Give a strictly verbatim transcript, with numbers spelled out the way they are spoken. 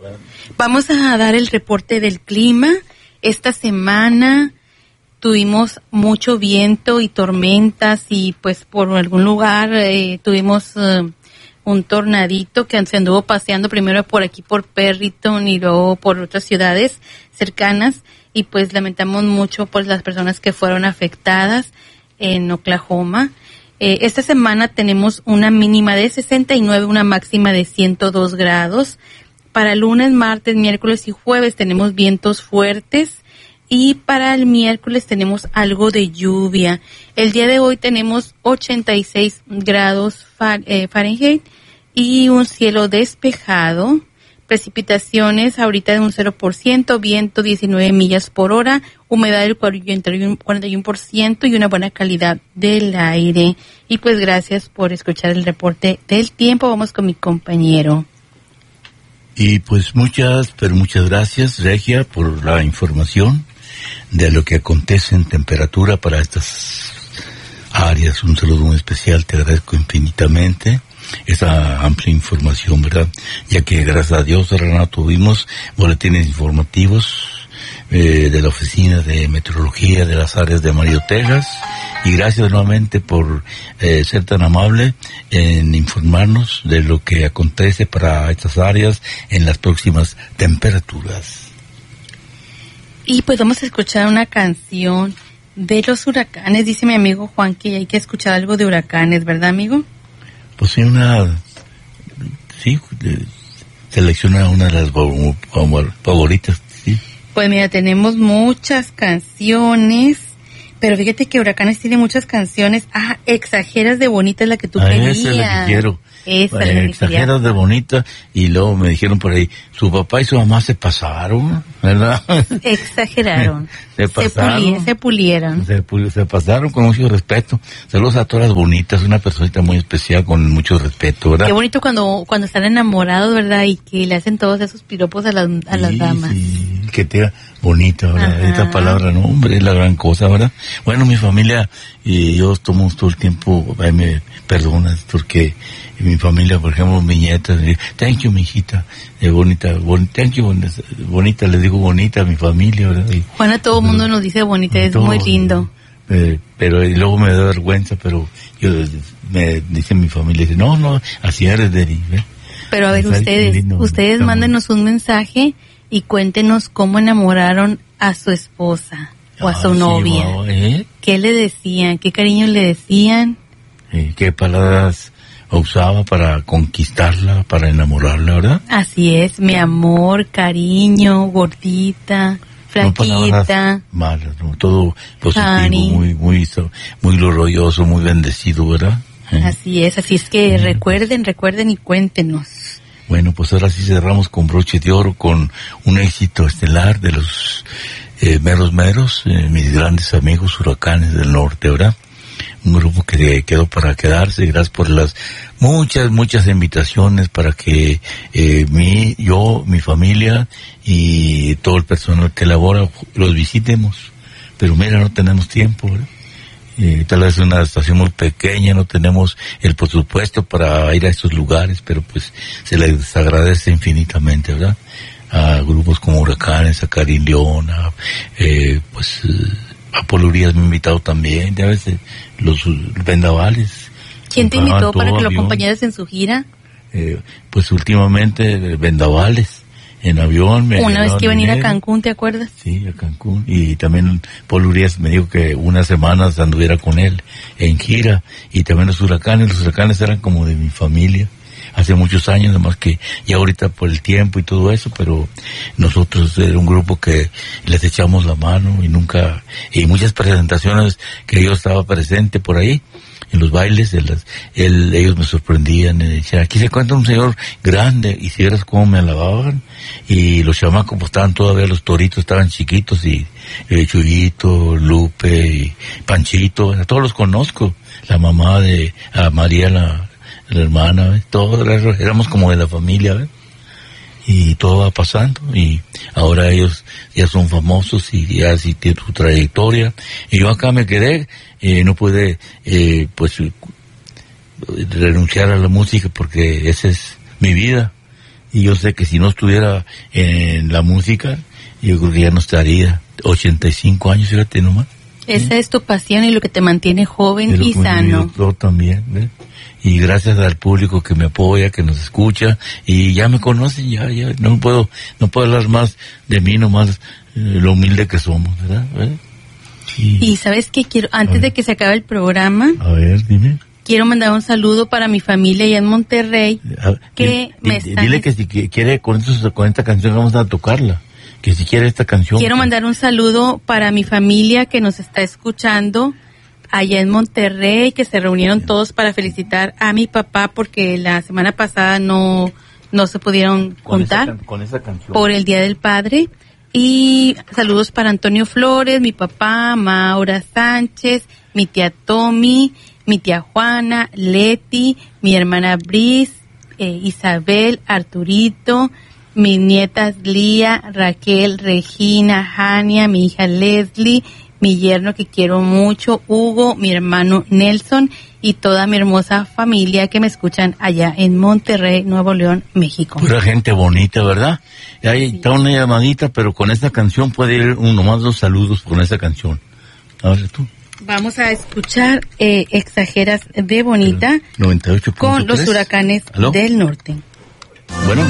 Vamos a dar el reporte del clima. Esta semana tuvimos mucho viento y tormentas y pues por algún lugar eh, tuvimos uh, un tornadito que se anduvo paseando primero por aquí por Perryton y luego por otras ciudades cercanas y pues lamentamos mucho por las personas que fueron afectadas en Oklahoma. Eh, esta semana tenemos una mínima de sesenta y nueve, una máxima de ciento dos grados. Para lunes, martes, miércoles y jueves tenemos vientos fuertes y para el miércoles tenemos algo de lluvia. El día de hoy tenemos ochenta y seis grados Fahrenheit y un cielo despejado. Precipitaciones ahorita de un cero por ciento, viento diecinueve millas por hora, humedad del cuarenta y uno por ciento y una buena calidad del aire. Y pues gracias por escuchar el reporte del tiempo. Vamos con mi compañero. Y pues muchas, pero muchas gracias, Regia, por la información de lo que acontece en temperatura para estas áreas. Un saludo muy especial, te agradezco infinitamente esa amplia información, ¿verdad? Ya que gracias a Dios ahora no tuvimos boletines informativos eh, de la Oficina de Meteorología de las áreas de Amarillo, Texas, y gracias nuevamente por eh, ser tan amable en informarnos de lo que acontece para estas áreas en las próximas temperaturas. Y pues vamos a escuchar una canción de los huracanes. Dice mi amigo Juan que hay que escuchar algo de huracanes, ¿verdad, amigo? Pues sí, una, sí, selecciona una de las favoritas, sí. Pues mira, tenemos muchas canciones, pero fíjate que Huracanes tiene muchas canciones. Ah, Exageras de Bonita es la que tú ah, querías. Esa es la que quiero. Esa es la que Exageras de Bonita, y luego me dijeron por ahí, su papá y su mamá se pasaron, ¿verdad? Exageraron. se pasaron. Se, puli- se pulieron. Se, pul- se pasaron con mucho respeto. Saludos a todas las bonitas, una personita muy especial con mucho respeto, ¿verdad? Qué bonito cuando cuando están enamorados, ¿verdad? Y que le hacen todos esos piropos a las, a las sí, damas. Sí, que te bonita, ¿verdad? Ajá. Esta palabra, no, hombre, es la gran cosa, ¿verdad? Bueno, mi familia y yo tomo todo el tiempo, ay, me perdonas, porque mi familia, por ejemplo, mi nieta, thank you, mi hijita, eh, bonita, bon, thank you, bonita, les digo bonita a mi familia, ¿verdad? Y, Juana, todo el mundo nos dice bonita, es todo, muy lindo. Eh, pero y luego me da vergüenza, pero yo, me dice mi familia, dice, no, no, así eres de ¿eh? Pero a ver, ustedes, lindo, ustedes mándenos un mensaje y cuéntenos cómo enamoraron a su esposa o a ah, su sí, novia. Wow, ¿eh? ¿Qué le decían? ¿Qué cariño le decían? Eh, ¿Qué palabras usaba para conquistarla, para enamorarla, verdad? Así es, mi amor, cariño, gordita, flaquita. No malas, no, todo positivo, Honey. muy, muy, muy glorioso, muy bendecido, ¿verdad? ¿Eh? Así es, así es que ¿Eh? recuerden, recuerden y cuéntenos. Bueno, pues ahora sí cerramos con broche de oro, con un éxito estelar de los eh, meros meros, eh, mis grandes amigos Huracanes del Norte, ¿verdad? Un grupo que quedó para quedarse. Gracias por las muchas, muchas invitaciones para que eh, mi, yo, mi familia y todo el personal que labora los visitemos. Pero mira, no tenemos tiempo, ¿verdad? Eh, tal vez es una estación muy pequeña, no tenemos el presupuesto para ir a estos lugares, pero pues se les agradece infinitamente, ¿verdad? A grupos como Huracanes, a Karin Leona, eh, pues... Eh, Apolo Urias me ha invitado también, ya ves, los vendavales. ¿Quién te invitó para que avión. lo acompañaras en su gira? Eh, pues últimamente vendavales, en avión. Me una vez que iban a ir a Cancún, ¿te acuerdas? Sí, a Cancún. Y también Polo Urias me dijo que unas semanas anduviera con él en gira. Y también los Huracanes, los Huracanes eran como de mi familia. Hace muchos años, nomás que ya ahorita por el tiempo y todo eso, pero nosotros era un grupo que les echamos la mano y nunca, y muchas presentaciones que yo estaba presente por ahí, en los bailes, de las, él, ellos me sorprendían, y decían, aquí se cuenta un señor grande, y si vieras cómo me alababan, y los chamacos pues estaban todavía, los toritos estaban chiquitos, y eh, Chuyito, Lupe, y Panchito, a todos los conozco, la mamá de a María, la la hermana, ¿ves? Todos éramos como de la familia, ¿ves? Y todo va pasando, y ahora ellos ya son famosos y ya así tienen su trayectoria, y yo acá me quedé, eh, no pude, eh, pues, renunciar a la música porque esa es mi vida, y yo sé que si no estuviera en la música, yo creo que ya no estaría. ochenta y cinco años, fíjate nomás. Esa ¿sí? es tu pasión y lo que te mantiene joven y sano. Yo también, ¿ves? Y gracias al público que me apoya, que nos escucha, y ya me conocen, ya, ya, no puedo, no puedo hablar más de mí, nomás eh, lo humilde que somos, ¿verdad? ¿verdad? Y, y sabes qué quiero, antes de que se acabe el programa, a ver, dime. Quiero mandar un saludo para mi familia allá en Monterrey, a, que di, me di, están... Dile que si quiere, con, esto, con esta canción vamos a tocarla, que si quiere esta canción. Quiero mandar un saludo para mi familia que nos está escuchando allá en Monterrey, que se reunieron todos para felicitar a mi papá porque la semana pasada no, no se pudieron juntar con esa, con esa canción. Por el Día del Padre. Y saludos para Antonio Flores, mi papá, Maura Sánchez, mi tía Tommy, mi tía Juana, Leti, mi hermana Bris, eh, Isabel, Arturito, mis nietas Lía, Raquel, Regina, Jania, mi hija Leslie, mi yerno que quiero mucho, Hugo, mi hermano Nelson y toda mi hermosa familia que me escuchan allá en Monterrey, Nuevo León, México. Pura gente bonita, ¿verdad? Y ahí sí. Está una llamadita, pero con esta canción puede ir uno más dos saludos con esa canción. A ver tú. Vamos a escuchar eh, Exageras de Bonita noventa y ocho punto tres con los Huracanes ¿Aló? del Norte.